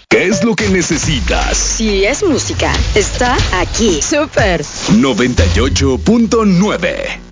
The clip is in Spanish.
¿Qué es lo que necesitas? Si es música, está aquí. Súper 98.9